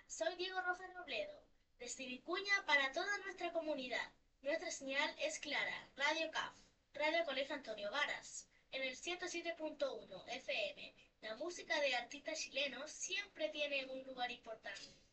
soy Diego Rojas Robledo, desde Vicuña para toda nuestra comunidad. Nuestra señal es clara, Radio CAF, Radio Colegio Antonio Varas, en el 107.1 FM. La música de artistas chilenos siempre tiene un lugar importante.